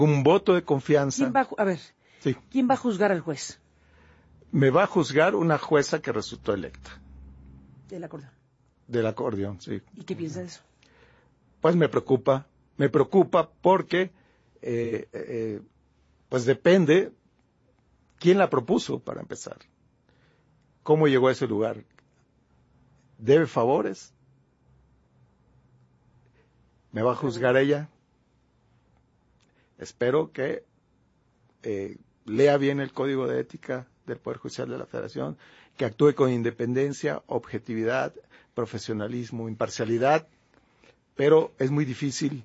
Un voto de confianza. Sí. ¿Quién va a juzgar al juez? Me va a juzgar una jueza que resultó electa. Del acordeón. Del acordeón, sí. ¿Y qué piensa de eso? Pues me preocupa porque pues depende quién la propuso, para empezar. ¿Cómo llegó a ese lugar? ¿Debe favores? ¿Me va a juzgar ella? Espero que lea bien el Código de Ética del Poder Judicial de la Federación, que actúe con independencia, objetividad, profesionalismo, imparcialidad, pero es muy difícil,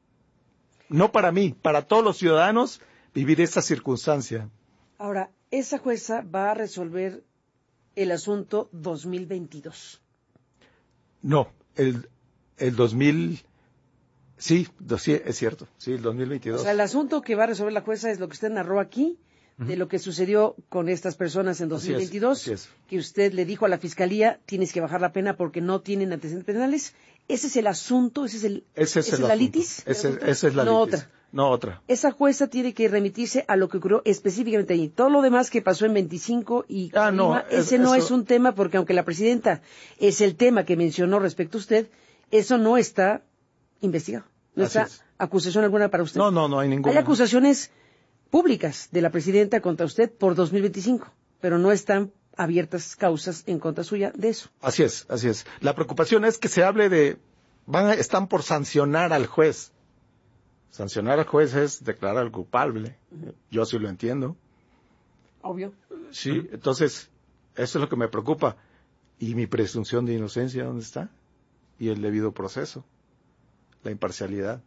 no para mí, para todos los ciudadanos, vivir esta circunstancia. Ahora, esa jueza va a resolver el asunto 2022. No, el 2000... Sí, es cierto, sí, el 2022. O sea, el asunto que va a resolver la jueza es lo que usted narró aquí, de lo que sucedió con estas personas en 2022, así es. Que usted le dijo a la Fiscalía, tienes que bajar la pena porque no tienen antecedentes penales. ¿Ese es el asunto? ¿Esa es la litis? Esa es la litis. No otra. Esa jueza tiene que remitirse a lo que ocurrió específicamente allí. Todo lo demás que pasó en 25 y Colima, ese no es un tema, porque aunque la presidenta es el tema que mencionó respecto a usted, eso no está investigado. ¿No está acusación alguna para usted? No hay ninguna. Hay acusaciones públicas de la presidenta contra usted por 2025, pero no están abiertas causas en contra suya de eso. Así es. La preocupación es que se hable de... están por sancionar al juez. Sancionar al juez es declarar al culpable. Yo sí lo entiendo. Obvio. Sí, entonces, eso es lo que me preocupa. ¿Y mi presunción de inocencia dónde está? Y el debido proceso. La imparcialidad.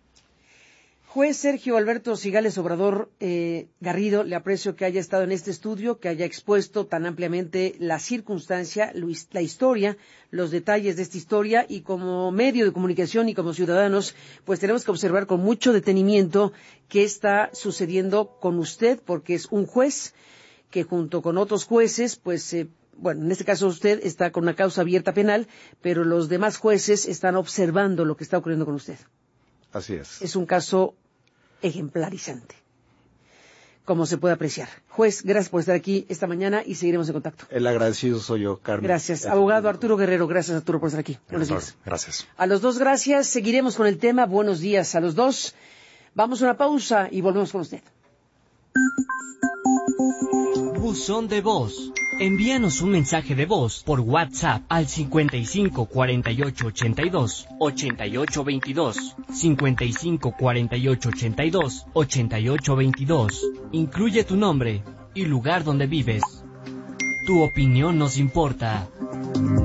Juez Sergio Alberto Cigales Obrador Garrido, le aprecio que haya estado en este estudio, que haya expuesto tan ampliamente la circunstancia, la historia, los detalles de esta historia, y como medio de comunicación y como ciudadanos, pues tenemos que observar con mucho detenimiento qué está sucediendo con usted, porque es un juez que junto con otros jueces, pues en este caso usted está con una causa abierta penal, pero los demás jueces están observando lo que está ocurriendo con usted. Así es. Es un caso ejemplarizante, como se puede apreciar. Juez, gracias por estar aquí esta mañana y seguiremos en contacto. El agradecido soy yo, Carmen. Gracias. Abogado Arturo Guerrero, gracias Arturo por estar aquí. Buenos días. Gracias. A los dos, gracias. Seguiremos con el tema. Buenos días a los dos. Vamos a una pausa y volvemos con usted. Buzón de voz. Envíanos un mensaje de voz por WhatsApp al 55 48 82 88 22, 55 48 82 88 22. Incluye tu nombre y lugar donde vives. Tu opinión nos importa.